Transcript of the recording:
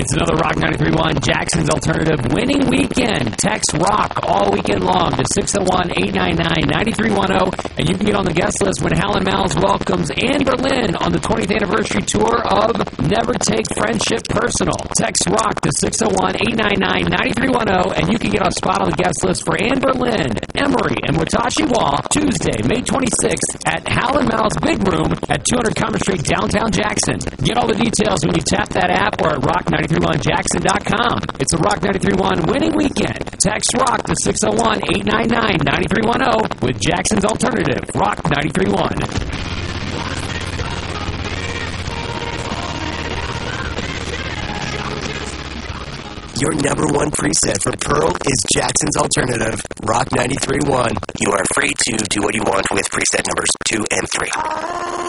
It's another Rock 93.1 Jackson's Alternative winning weekend. Text ROCK all weekend long to 601-899-9310, and you can get on the guest list when Hal & Mal's welcomes Anne Berlin on the 20th anniversary tour of Never Take Friendship Personal. Text ROCK to 601-899-9310, and you can get a spot on the guest list for Anne Berlin, Emery, and Watashi Wah Tuesday, May 26th at Hal & Mal's Big Room at 200 Commerce Street, downtown Jackson. Get all the details when you tap that app or at rock931jackson.com. It's a Rock 93.1 winning weekend. Text ROCK to 601-899-9310 with Jackson's Alternative, Rock 93.1. Your number one preset for Pearl is Jackson's Alternative, Rock 93.1. You are free to do what you want with preset numbers 2 and 3.